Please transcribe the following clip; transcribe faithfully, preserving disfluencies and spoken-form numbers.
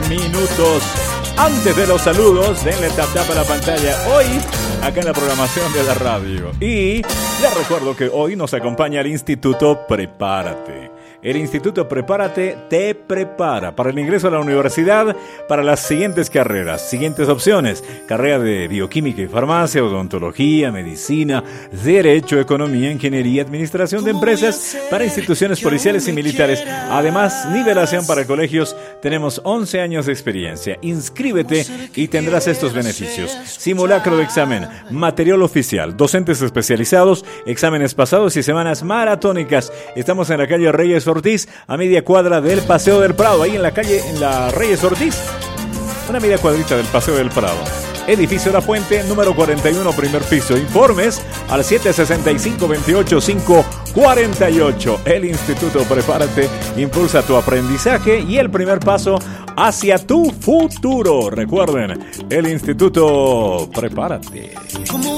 minutos. Antes de los saludos, denle tap tap a la pantalla. Hoy, acá en la programación de la radio. Y les recuerdo que hoy nos acompaña el Instituto Prepárate. El Instituto Prepárate te prepara para el ingreso a la universidad para las siguientes carreras, siguientes opciones: carrera de bioquímica y farmacia, odontología, medicina, derecho, economía, ingeniería, administración de empresas para instituciones policiales y militares. Además, nivelación para colegios. Tenemos once años de experiencia. Inscríbete y tendrás estos beneficios: simulacro de examen, material oficial, docentes especializados, exámenes pasados y semanas maratónicas. Estamos en la calle Reyes Ortiz, a media cuadra del Paseo del Prado, ahí en la calle, en la Reyes Ortiz, una media cuadrita del Paseo del Prado. Edificio La Fuente, número cuarenta y uno, primer piso. Informes al siete seis cinco, dos ocho cinco, cuatro ocho. El Instituto Prepárate impulsa tu aprendizaje y el primer paso hacia tu futuro. Recuerden, el Instituto Prepárate.